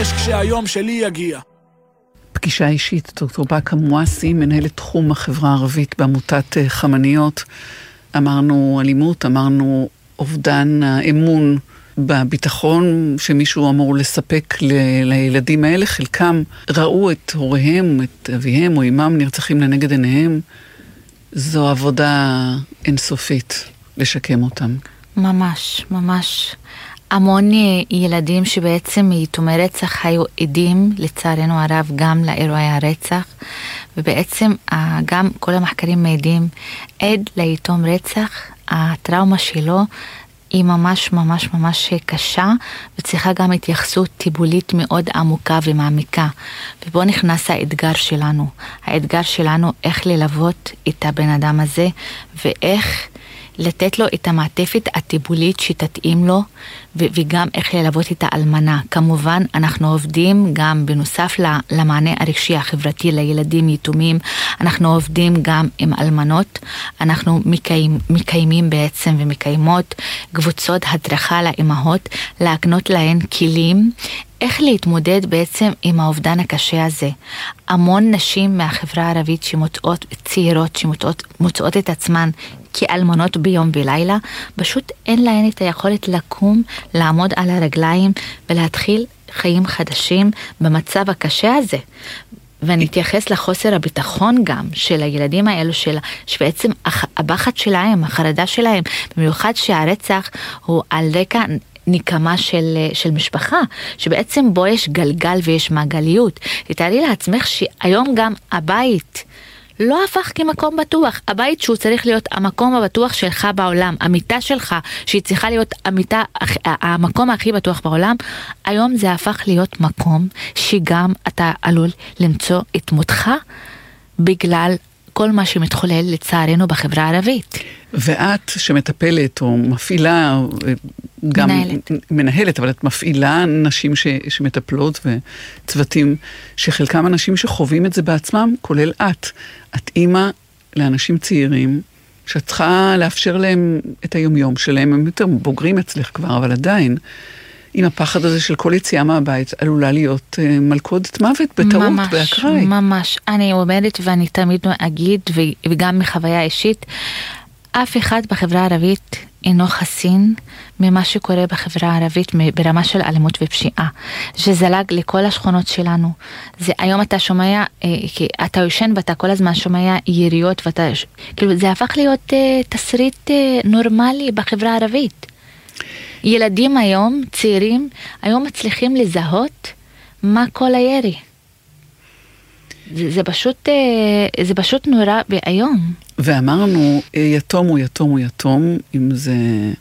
כשהיום שלי יגיע. פגישה אישית, דוקטור באקה מואסי, מנהלת תחום החברה הערבית בעמותת חמניות. אמרנו אלימות, אמרנו אובדן האמון בביטחון שמישהו אמור לספק לילדים האלה. חלקם ראו את הוריהם, את אביהם או אמם נרצחים לנגד עיניהם. זו עבודה אינסופית לשקם אותם. ממש, ממש. המון ילדים שבעצם יתומי רצח היו עדים, לצערנו הרב, גם לאירועי הרצח, ובעצם גם כל המחקרים מעידים, עד ליתום רצח, הטראומה שלו היא ממש ממש ממש קשה, וצריכה גם התייחסות טיפולית מאוד עמוקה ומעמיקה. ובו נכנס האתגר שלנו. האתגר שלנו איך ללוות את הבן אדם הזה, ואיך לתת לו את המעטפת הטיפולית שתתאים לו, וגם איך ללוות את האלמנה. כמובן, אנחנו עובדים גם בנוסף למענה הרגשי החברתי לילדים יתומים, אנחנו עובדים גם עם אלמנות, אנחנו מקיימים בעצם ומקיימות קבוצות הדרכה לאמהות, להקנות להן כלים, איך להתמודד בעצם עם האובדן הקשה הזה. המון נשים מהחברה הערבית שמוצאות, צעירות שמוצאות את עצמן כאלמנות ביום ולילה, פשוט אין להן את היכולת לקום, לעמוד על הרגליים ולהתחיל חיים חדשים במצב הקשה הזה. ואני אתייחס לחוסר הביטחון גם של הילדים האלו, שבעצם הבחד שלהם, החרדה שלהם, במיוחד שהרצח הוא על רקע נקמה של משפחה, שבעצם בו יש גלגל ויש מעגליות. תתארי לעצמך שהיום גם הבית לא הפך כמקום בטוח. הבית שהוא צריך להיות המקום הבטוח שלך בעולם, המיטה שלך שהיא צריכה להיות המקום הכי בטוח בעולם, היום זה הפך להיות מקום שגם אתה עלול למצוא את מותך בגלל כל מה שמתחולל לצערנו בחברה הערבית. ואת שמטפלת או מפעילה, גם מנהלת, אבל את מפעילה נשים שמטפלות וצוותים שחלקם אנשים שחווים את זה בעצמם, כולל את. את אימא לאנשים צעירים שאת צריכה לאפשר להם את היומיום שלהם, הם יותר בוגרים אצלך כבר, אבל עדיין עם הפחד הזה של כל יציאה מהבית עלולה להיות מלכודת מוות בטעות, באקראי. ממש, אני אומרת ואני תמיד אגיד, וגם מחוויה אישית, אף אחד בחברה הערבית אינו חסין ממה שקורה בחברה הערבית ברמה של אלימות ופשיעה. שזלג לכל השכונות שלנו. היום אתה שומע, כי אתה יושן ואתה כל הזמן שומע יריות, כאילו זה הפך להיות תסריט נורמלי בחברה הערבית. ילדים היום, צעירים, היום מצליחים לזהות מה כל הירי. זה פשוט נורא והיום. ואמרנו, יתום הוא יתום הוא יתום, אם זה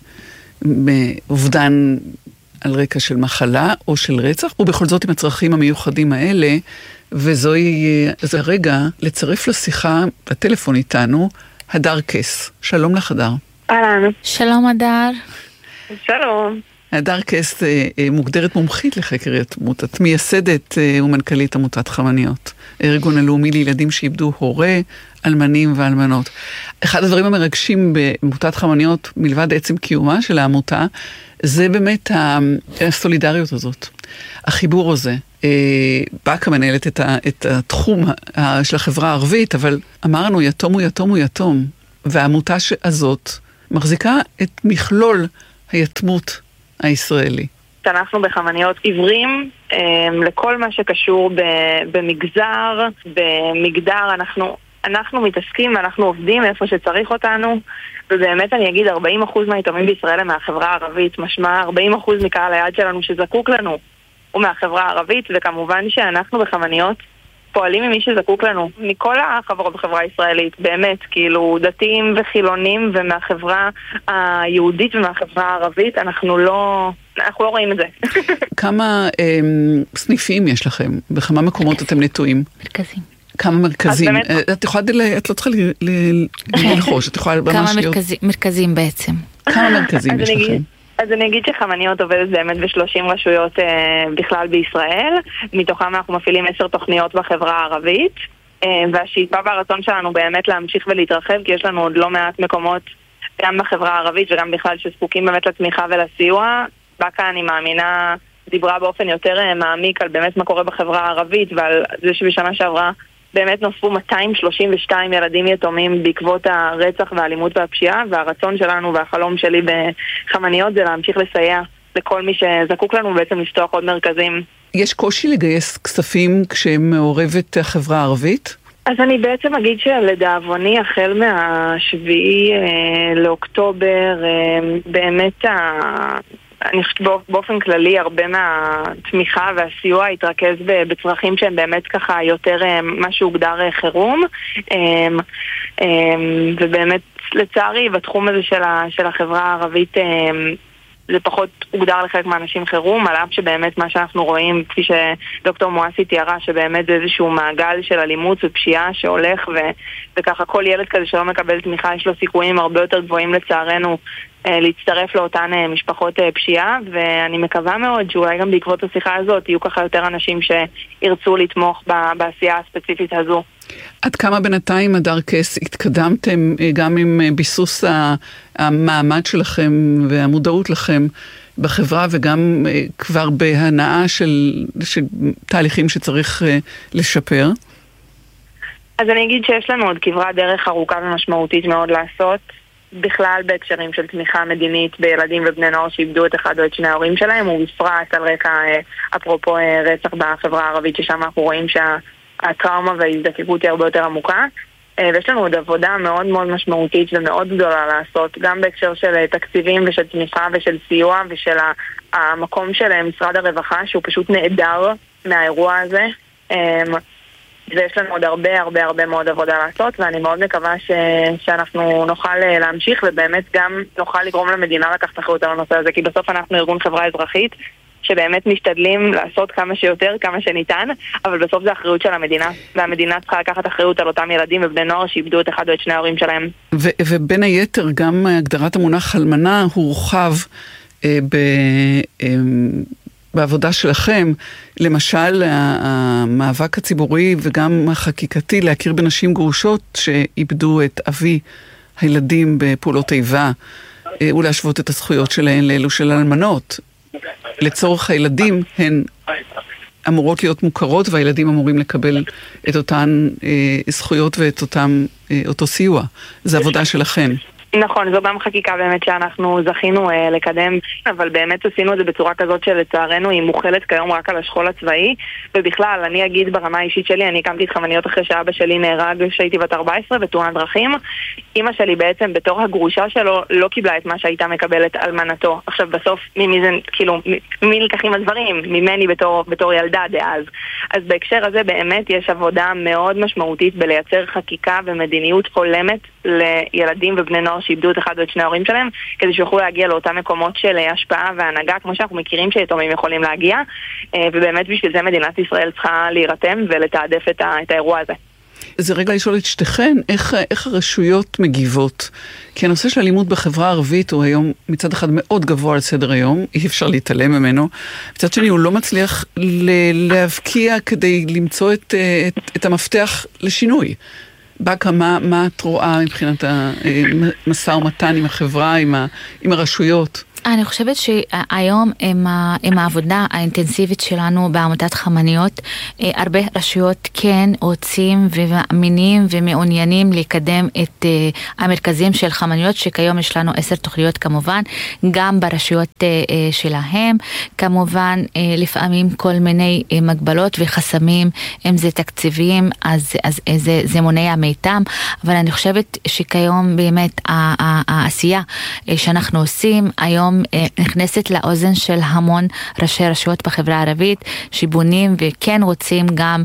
אובדן על רקע של מחלה או של רצח, ובכל זאת עם הצרכים המיוחדים האלה, זה הרגע לצרף לשיחה בטלפון איתנו, הדר קס. שלום לך, הדר. אהלן. שלום, הדר. שלום. הדר קס מוגדרת מומחית לחקר יתמות. את מייסדת ומנכ"לית עמותת חמניות, הארגון הלאומי לילדים שאיבדו הורה, אלמנים ואלמנות. אחד הדברים המרגשים בעמותת חמניות, מלבד עצם קיומה של העמותה, זה באמת הסולידריות הזאת, החיבור הזה. באקה מנהלת את התחום של החברה הערבית, אבל אמרנו יתום הוא יתום הוא יתום, והעמותה הזאת מחזיקה את מכלול היתמות הישראלי. אנחנו בחמניות עיוורים לכל מה שקשור במגזר, במגדר, אנחנו מתעסקים ואנחנו עובדים איפה שצריך אותנו, ובאמת אני אגיד 40% מהיתומים בישראל הם מהחברה הערבית, משמע 40% מקהל היעד שלנו שזקוק לנו הוא מהחברה הערבית, וכמובן שאנחנו בחמניות פועלים ממי שזקוק לנו, מכל החברות בחברה הישראלית, באמת, כאילו דתיים וחילונים, ומהחברה היהודית ומהחברה הערבית, אנחנו לא רואים את זה. כמה סניפים יש לכם? בכמה מקומות אתם נטועים? מרכזים. כמה מרכזים? את לא צריכה ללחוש, את יכולה ממש להיות... כמה מרכזים בעצם? כמה מרכזים יש לכם? אז אני אגיד שחמניות עובדת באמת ב30 רשויות בכלל בישראל, מתוכם אנחנו מפעילים 10 תוכניות בחברה הערבית, והשאיפה והרצון שלנו באמת להמשיך ולהתרחב, כי יש לנו עוד לא מעט מקומות גם בחברה הערבית וגם בכלל שזקוקים באמת לתמיכה ולסיוע. באקה אני מאמינה דיברה באופן יותר מעמיק על באמת מה קורה בחברה הערבית ועל זה שבשנה שעברה באמת נוספו 232 ילדים יתומים בעקבות הרצח והאלימות והפשיעה, והרצון שלנו והחלום שלי בחמניות זה להמשיך לסייע לכל מי שזקוק לנו בעצם לפתוח עוד מרכזים. יש קושי לגייס כספים כשמעורבת החברה הערבית? אז אני בעצם אגיד שלדאבוני החל מהשביעי לאוקטובר באמת אני חושבת באופן כללי הרבה מהתמיכה והסיוע התרכז בצרכים שהם באמת ככה יותר מה שהוגדר חירום, ובאמת לצערי בתחום הזה של החברה הערבית זה פחות הוגדר לחלק מהאנשים חירום, על אף שבאמת מה שאנחנו רואים, כפי שדוקטור מואסי תיארה, שבאמת זה איזשהו מעגל של אלימות ופשיעה שהולך, וככה כל ילד כזה שלא מקבל תמיכה יש לו סיכויים הרבה יותר גבוהים לצערנו להצטרף לאותן משפחות פשיעה, ואני מקווה מאוד שאולי גם בעקבות השיחה הזאת יהיו ככה יותר אנשים שירצו לתמוך בעשייה הספציפית הזו. עד כמה בינתיים, הדר קס, התקדמתם גם עם ביסוס המעמד שלכם והמודעות לכם בחברה, וגם כבר בהנאה של תהליכים שצריך לשפר? אז אני אגיד שיש לנו עוד כברת דרך ארוכה ומשמעותית מאוד לעשות, בכלל בהקשרים של תמיכה מדינית בילדים ובני נוער שאיבדו את אחד או את שני ההורים שלהם, ובפרט על רקע אפרופו רצח בחברה הערבית, ששם אנחנו רואים שהטראומה וההזדקקות היא הרבה יותר עמוקה, ויש לנו עוד עבודה מאוד מאוד משמעותית ומאוד גדולה לעשות, גם בהקשר של תקציבים ושל תמיכה ושל סיוע ושל המקום של משרד הרווחה שהוא פשוט נעדר מהאירוע הזה, ויש לנו עוד הרבה מאוד עבודה לעשות, ואני מאוד מקווה שאנחנו נוכל להמשיך ובאמת גם נוכל לגרום למדינה לקחת אחריות על הנושא הזה, כי בסוף אנחנו ארגון חברה אזרחית שבאמת משתדלים לעשות כמה שיותר, כמה שניתן, אבל בסוף זה אחריות של המדינה, והמדינה צריכה לקחת אחריות על אותם ילדים ובני נוער שאיבדו את אחד או את שני ההורים שלהם. ובין היתר גם הגדרת המונח אלמנה הורחב בעבודה שלכם, למשל המאבק הציבורי וגם החקיקתי להכיר בנשים גרושות שאיבדו את אבי הילדים בפעולות איבה, ולהשוות את הזכויות שלהן לאלו של אלמנות. לצורך הילדים הן אמורות להיות מוכרות, והילדים אמורים לקבל את אותן זכויות ואת אותו סיוע. זה עבודה שלכם. נכון, זו גם חקיקה באמת שאנחנו זכינו לקדם, אבל באמת עשינו את זה בצורה כזאת שלצערנו היא מוכלת כיום רק על השכול הצבאי, ובכלל, אני אגיד ברמה האישית שלי, אני הקמתי את חמניות אחרי שאבא שלי נהרג כשהייתי בת 14 בתאונת דרכים. אמא שלי בעצם בתור הגרושה שלו לא קיבלה את מה שהייתה מקבלת אלמנתו. עכשיו בסוף ממי זה, כאילו, מי נלקחים הדברים? ממני בתור ילדה דאז. אז בהקשר הזה באמת יש עבודה מאוד משמעותית בלייצר חקיקה ומדיניות הולמת לילדים ובני נוער שאיבדו את אחד או את שני ההורים שלהם, כדי שיוכלו להגיע לאותם מקומות של השפעה והנהגה, כמו שאנחנו מכירים שיתומים יכולים להגיע, ובאמת בשביל זה מדינת ישראל צריכה להירתם ולתעדף את האירוע הזה. זה רגע לשאול את שתיכן, איך הרשויות מגיבות? כי הנושא של אלימות בחברה הערבית הוא היום מצד אחד מאוד גבוה על סדר היום, אי אפשר להתעלם ממנו, מצד שני הוא לא מצליח להבקיע כדי למצוא את המפתח לשינוי. בקה, מה את רואה מבחינת המשא ומתן עם החברה, עם הרשויות? אני חושבת שהיום עם העבודה האינטנסיבית שלנו בעמותת חמניות, הרבה רשויות כן רוצים ומאמינים ומעוניינים לקדם את המרכזים של חמניות, שכיום יש לנו 10 תוכניות כמובן, גם ברשויות שלהם, כמובן לפעמים כל מיני מגבלות וחסמים, אם זה תקציבים, אז זה מונע מאיתם, אבל אני חושבת שכיום באמת העשייה שאנחנו עושים היום נכנסת לאוזן של המון ראשי רשויות בחברה הערבית שבונים וכן רוצים גם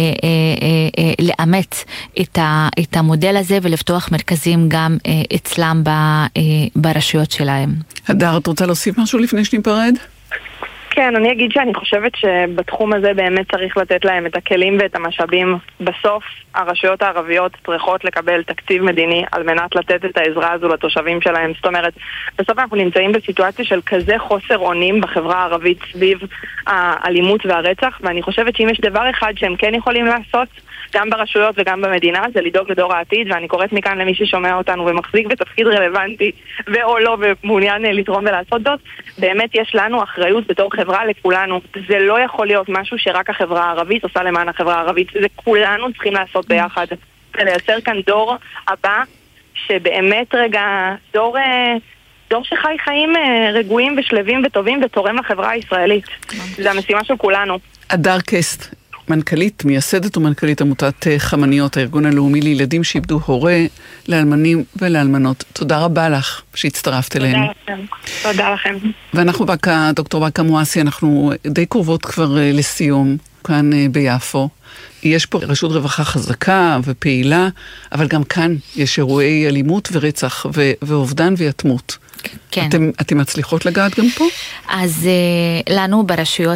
לאמץ את המודל הזה ולפתוח מרכזים גם אצלם ברשויות שלהם. הדר, את רוצה להוסיף משהו לפני שניפרד? כן, אני אגיד שאני חושבת שבתחום הזה באמת צריך לתת להם את הכלים ואת המשאבים. בסוף הרשויות הערביות צריכות לקבל תקציב מדיני על מנת לתת את העזרה הזו לתושבים שלהם. זאת אומרת, בסוף אנחנו נמצאים בסיטואציה של כזה חוסר אונים בחברה הערבית סביב האלימות והרצח, ואני חושבת שאם יש דבר אחד שהם כן יכולים לעשות, גם ברשויות וגם במדינה, זה לדאוג לדור העתיד, ואני קוראת מכאן למי ששומע אותנו ומחזיק בתפקיד רלוונטי ואו לא ומעוניין לתרום ולעשות זאת. באמת יש לנו אחריות בתור החברה לכולנו. זה לא יכול להיות משהו שרק החברה הערבית עושה למען החברה הערבית. זה כולנו צריכים לעשות ביחד. ולייצר כאן דור הבא שבאמת דור שחי חיים רגועים ושלבים וטובים ותורם לחברה הישראלית. זה המשימה של כולנו. הדר קסט, מנכ"לית, מייסדת ומנכ"לית עמותת חמניות, הארגון הלאומי לילדים שאיבדו הורה, לאלמנים ולאלמנות. תודה רבה לך שהצטרפת אלינו. תודה לכם. תודה לכם. ואנחנו דוקטור בקה מואסי, אנחנו די קרובות כבר לסיום כאן ביפו. יש פה רשות רווחה חזקה ופעילה, אבל גם כאן יש אירועי אלימות ורצח ואובדן ויתמות. כן. אתם מצליחות לגעת גם פה? אז לנו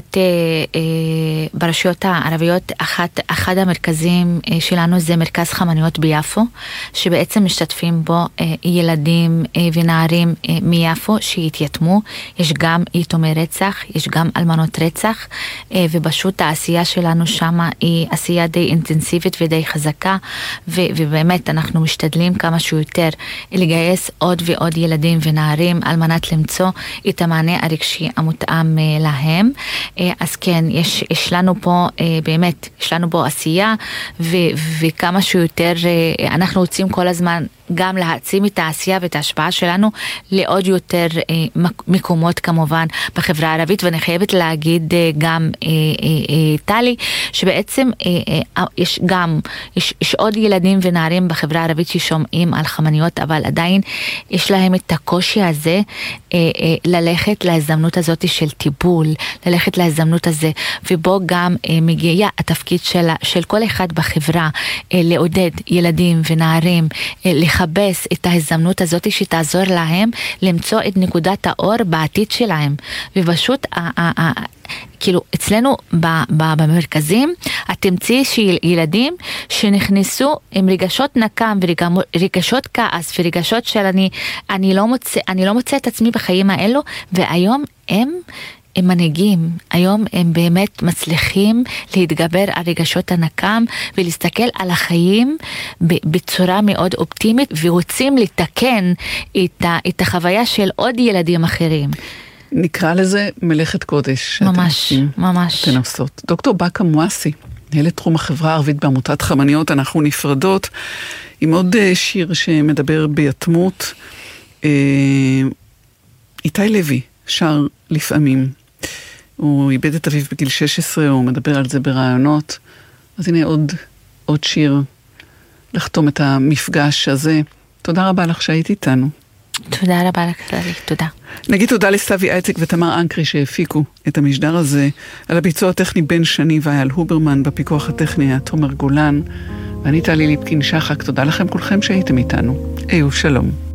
ברשויות הערביות, אחד המרכזים שלנו זה מרכז חמניות ביפו, שבעצם משתתפים בו ילדים ונערים מיפו שהתייתמו. יש גם יתומי רצח, יש גם אלמנות רצח, ופשוט העשייה שלנו שמה היא עשייה די אינטנסיבית ודי חזקה, ובאמת אנחנו משתדלים כמה שיותר לגייס עוד ועוד ילדים ונערים על מנת למצוא את המענה הרגשי המותאם להם. אז כן, יש לנו פה באמת, יש לנו פה עשייה, וכמה שיותר אנחנו רוצים כל הזמן גם להעצים את העשייה ואת ההשפעה שלנו לעוד יותר מקומות כמובן בחברה הערבית. ואני חייבת להגיד גם טלי, שבעצם יש עוד ילדים ונערים בחברה הערבית ששומעים על חמניות, אבל עדיין יש להם את הקושי הזה ללכת להזדמנות הזאת של טיפול, ללכת להזדמנות הזה, ובו גם מגיע התפקיד של כל אחד בחברה לעודד ילדים ונערים לחפש את ההזדמנות הזאת שתעזור להם למצוא את נקודת האור בעתיד שלהם. ופשוט כאילו אצלנו במרכזים את תמצאי שילדים שנכנסו עם רגשות נקם ורגשות כעס ורגשות של אני לא מוצא את עצמי בחיים האלו, והיום הם מנהיגים, היום הם באמת מצליחים להתגבר על רגשות הנקם ולהסתכל על החיים בצורה מאוד אופטימית, ורוצים לתקן את החוויה של עוד ילדים אחרים. נקרא לזה מלאכת קודש. ממש, ממש. אתן עושות. דוקטור בקה מואסי, מנהלת תחום החברה הערבית בעמותת חמניות, אנחנו נפרדות עם עוד שיר שמדבר ביתמות. איתי לוי שר לפעמים. הוא איבד את אביו בגיל 16, הוא מדבר על זה ברעיונות. אז הנה עוד שיר לחתום את המפגש הזה. תודה רבה לך שהיית איתנו. תודה רבה לך, תודה. נגיד תודה לסטבי אייצק ותמר אנקרי שהפיקו את המשדר הזה. על הביצוע הטכני בן שני ואייל הוברמן, בפיקוח הטכני תומר גולן, ואני טלי ליפקין שחק. תודה לכם כולכם שהייתם איתנו. שלום.